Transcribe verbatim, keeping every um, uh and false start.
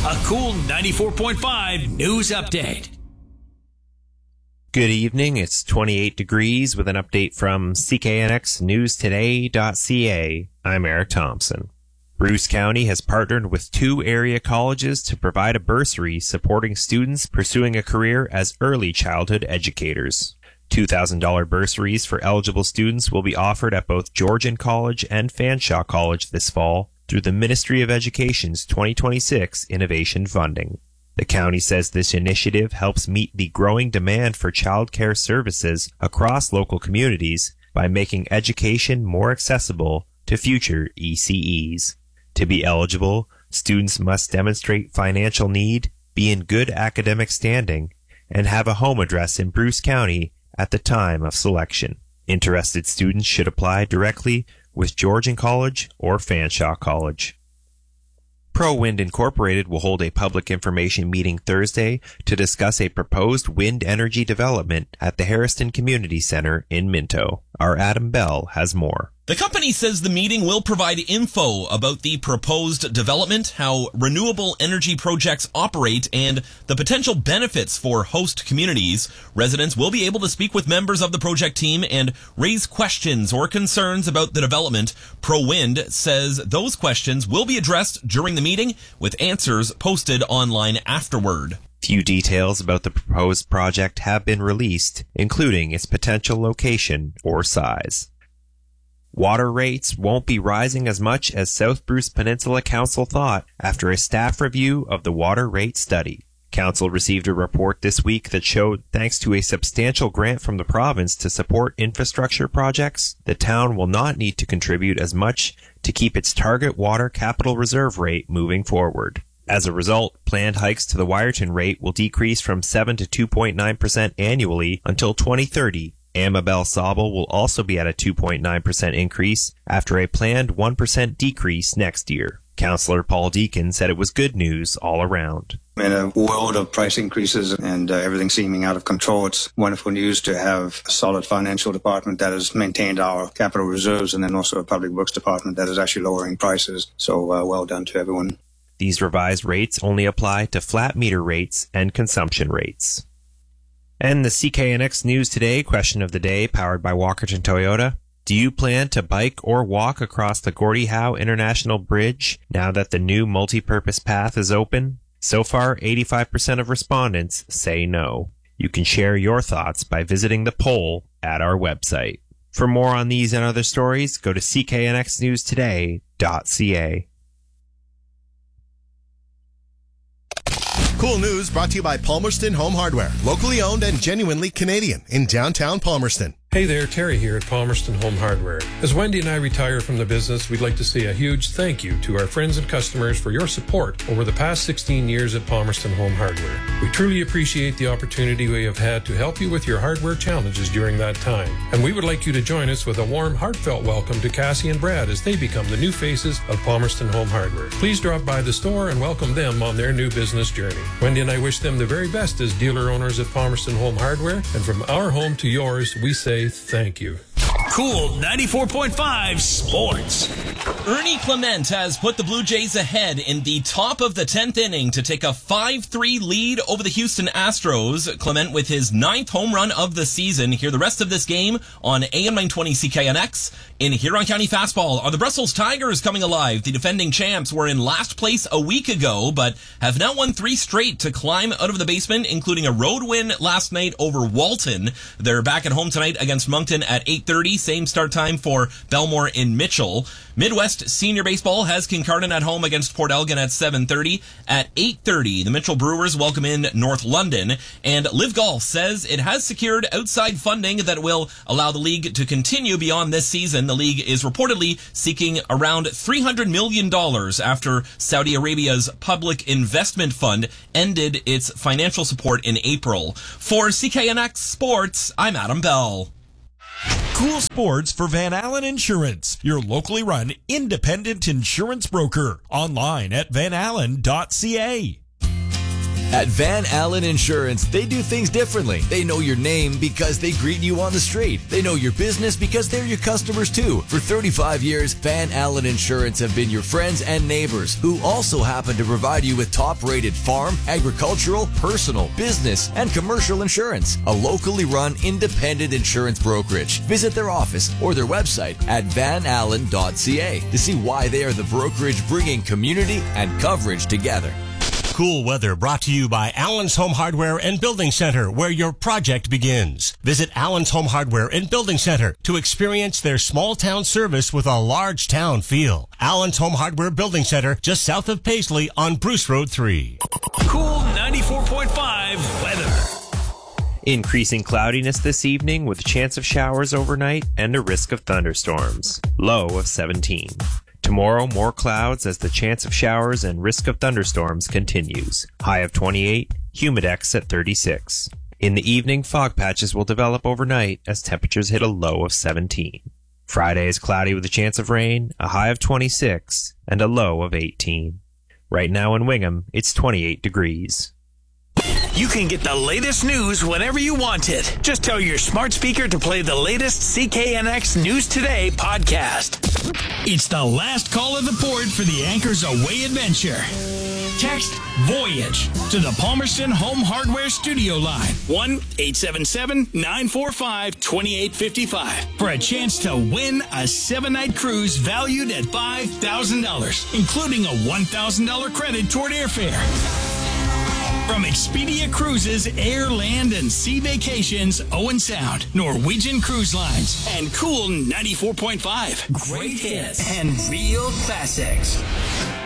A Cool ninety-four point five news update. Good evening. It's twenty-eight degrees with an update from C K N X News Today dot C A. I'm Eric Thompson. Bruce County has partnered with two area colleges to provide a bursary supporting students pursuing a career as early childhood educators. two thousand dollars bursaries for eligible students will be offered at both Georgian College and Fanshawe College this fall through the Ministry of Education's twenty twenty-six Innovation Funding. The county says this initiative helps meet the growing demand for child care services across local communities by making education more accessible to future E C Es. To be eligible, students must demonstrate financial need, be in good academic standing, and have a home address in Bruce County at the time of selection. Interested students should apply directly with Georgian College or Fanshawe College. ProWind Incorporated will hold a public information meeting Thursday to discuss a proposed wind energy development at the Harrison Community Center in Minto. Our Adam Bell has more. The company says the meeting will provide info about the proposed development, how renewable energy projects operate, and the potential benefits for host communities. Residents will be able to speak with members of the project team and raise questions or concerns about the development. ProWind says those questions will be addressed during the meeting, with answers posted online afterward. Few details about the proposed project have been released, including its potential location or size. Water rates won't be rising as much as South Bruce Peninsula Council thought after a staff review of the water rate study. Council received a report this week that showed, thanks to a substantial grant from the province to support infrastructure projects, the town will not need to contribute as much to keep its target water capital reserve rate moving forward. As a result, planned hikes to the Wyerton rate will decrease from seven to two point nine percent annually until twenty thirty. Amabel Sauble will also be at a two point nine percent increase after a planned one percent decrease next year. Councillor Paul Deacon said it was good news all around. In a world of price increases and uh, everything seeming out of control, it's wonderful news to have a solid financial department that has maintained our capital reserves, and then also a public works department that is actually lowering prices. So uh, well done to everyone. These revised rates only apply to flat meter rates and consumption rates. And the C K N X News Today question of the day, powered by Walkerton Toyota. Do you plan to bike or walk across the Gordie Howe International Bridge now that the new multi-purpose path is open? So far, eighty-five percent of respondents say no. You can share your thoughts by visiting the poll at our website. For more on these and other stories, go to C K N X News Today dot C A. Cool news brought to you by Palmerston Home Hardware, locally owned and genuinely Canadian in downtown Palmerston. Hey there, Terry here at Palmerston Home Hardware. As Wendy and I retire from the business, we'd like to say a huge thank you to our friends and customers for your support over the past sixteen years at Palmerston Home Hardware. We truly appreciate the opportunity we have had to help you with your hardware challenges during that time. And we would like you to join us with a warm, heartfelt welcome to Cassie and Brad as they become the new faces of Palmerston Home Hardware. Please drop by the store and welcome them on their new business journey. Wendy and I wish them the very best as dealer owners at Palmerston Home Hardware. And from our home to yours, we say thank you. Cool ninety-four point five Sports. Ernie Clement has put the Blue Jays ahead in the top of the tenth inning to take a five three lead over the Houston Astros. Clement with his ninth home run of the season. Hear the rest of this game on A M nine twenty C K N X. In Huron County Fastball, are the Brussels Tigers coming alive? The defending champs were in last place a week ago, but have now won three straight to climb out of the basement, including a road win last night over Walton. They're back at home tonight against Moncton at eight thirty. Same start time for Belmore in Mitchell. Midwest Senior Baseball has Kincardine at home against Port Elgin at seven thirty. At eight thirty, the Mitchell Brewers welcome in North London. And Live Golf says it has secured outside funding that will allow the league to continue beyond this season. The league is reportedly seeking around three hundred million dollars after Saudi Arabia's Public Investment Fund ended its financial support in April. For C K N X Sports, I'm Adam Bell. Cool sports for Van Allen Insurance, your locally run independent insurance broker. Online at van allen dot c a. At Van Allen Insurance, they do things differently. They know your name because they greet you on the street. They know your business because they're your customers too. For thirty-five years, Van Allen Insurance have been your friends and neighbors who also happen to provide you with top-rated farm, agricultural, personal, business, and commercial insurance. A locally run independent insurance brokerage. Visit their office or their website at van allen dot c a to see why they are the brokerage bringing community and coverage together. Cool weather brought to you by Allen's Home Hardware and Building Center, where your project begins. Visit Allen's Home Hardware and Building Center to experience their small town service with a large town feel. Allen's Home Hardware Building Center, just south of Paisley on Bruce Road three. Cool ninety-four point five weather. Increasing cloudiness this evening with a chance of showers overnight and a risk of thunderstorms. Low of seventeen. Tomorrow, more clouds as the chance of showers and risk of thunderstorms continues. High of twenty-eight, humidex at thirty-six. In the evening, fog patches will develop overnight as temperatures hit a low of seventeen. Friday is cloudy with a chance of rain, a high of twenty-six, and a low of eighteen. Right now in Wingham, it's twenty-eight degrees. You can get the latest news whenever you want it. Just tell your smart speaker to play the latest C K N X News Today podcast. It's the last call of the port for the Anchors Away adventure. Text VOYAGE to the Palmerston Home Hardware Studio line, one eight seven seven, nine four five, two eight five five, for a chance to win a seven-night cruise valued at five thousand dollars, including a one thousand dollars credit toward airfare. From Expedia Cruises, Air, Land, and Sea Vacations, Owen Sound, Norwegian Cruise Lines, and Cool ninety-four point five. Great hits and real classics.